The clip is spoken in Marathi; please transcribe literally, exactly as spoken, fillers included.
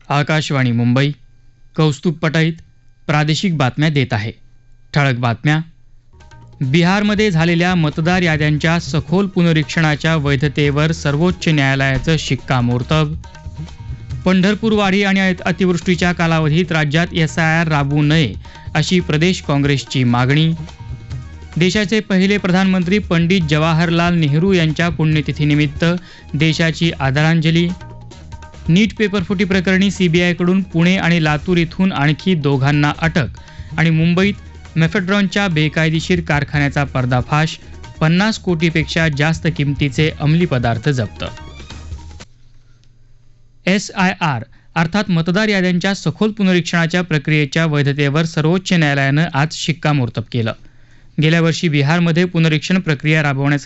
आकाशवाणी मुंबई. कौस्तुभ पटईत प्रादेशिक बातम्या देत आहे. ठळक बातम्या. बिहारमध्ये झालेल्या मतदार याद्यांच्या सखोल पुनरीक्षणाच्या वैधतेवर सर्वोच्च न्यायालयाचं शिक्कामोर्तब. पंढरपूर वारी आणि अतिवृष्टीच्या कालावधीत राज्यात एस आय आर राबवू नये अशी प्रदेश काँग्रेसची मागणी. देशाचे पहिले प्रधानमंत्री पंडित जवाहरलाल नेहरू यांच्या पुण्यतिथीनिमित्त देशाची आदरांजली. नीट पेपरफुटी प्रकरणी सीबीआयकडून पुणे आणि लातूर इथून आणखी दोघांना अटक आणि मुंबईत मेफेड्रॉनच्या बेकायदेशीर कारखान्याचा पर्दाफाश. पन्नास कोटीपेक्षा जास्त किमतीचे अंमली पदार्थ जप्त. एस आय आर अर्थात मतदार याद्यांच्या सखोल पुनरीक्षणाच्या प्रक्रियेच्या वैधतेवर सर्वोच्च न्यायालयानं आज शिक्कामोर्तब केलं. गेल्या वर्षी बिहारमध्ये पुनरीक्षण प्रक्रिया राबवण्याचा